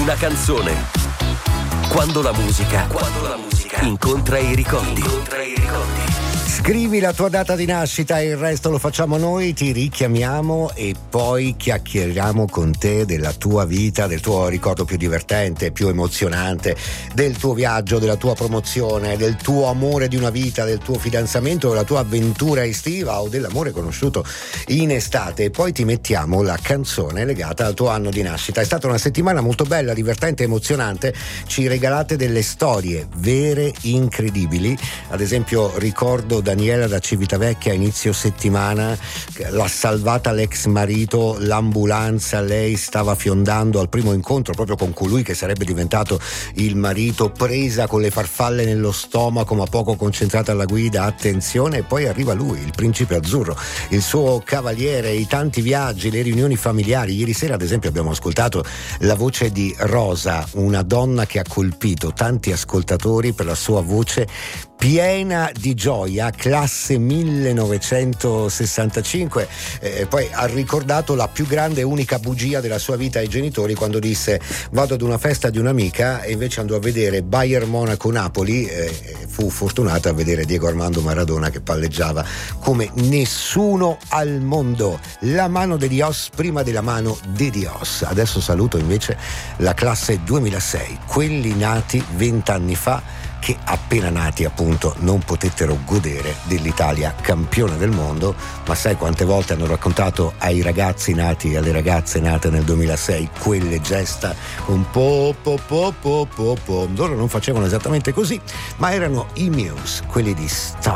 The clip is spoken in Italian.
Una canzone. Quando la musica incontra i ricordi. Scrivi la tua data di nascita e il resto lo facciamo noi, ti richiamiamo e poi chiacchieriamo con te della tua vita, del tuo ricordo più divertente, più emozionante, del tuo viaggio, della tua promozione, del tuo amore di una vita, del tuo fidanzamento, della tua avventura estiva o dell'amore conosciuto in estate. E poi ti mettiamo la canzone legata al tuo anno di nascita. È stata una settimana molto bella, divertente, emozionante. Ci regalate delle storie vere, incredibili. Ad esempio ricordo Daniela da Civitavecchia a inizio settimana, l'ha salvata l'ex marito, l'ambulanza, lei stava fiondando al primo incontro proprio con colui che sarebbe diventato il marito, presa con le farfalle nello stomaco ma poco concentrata alla guida, attenzione, e poi arriva lui, il principe azzurro, il suo cavaliere, i tanti viaggi, le riunioni familiari. Ieri sera ad esempio abbiamo ascoltato la voce di Rosa, una donna che ha colpito tanti ascoltatori per la sua voce piena di gioia, classe 1965, poi ha ricordato la più grande e unica bugia della sua vita ai genitori quando disse vado ad una festa di un'amica e invece andò a vedere Bayern Monaco-Napoli, fu fortunata a vedere Diego Armando Maradona che palleggiava come nessuno al mondo, la mano de Dios prima della mano de Dios. Adesso saluto invece la classe 2006, quelli nati 20 anni fa che appena nati appunto non potettero godere dell'Italia campione del mondo, ma sai quante volte hanno raccontato ai ragazzi nati e alle ragazze nate nel 2006 quelle gesta un po'. Loro non facevano esattamente così, ma erano i Muse, quelli di Star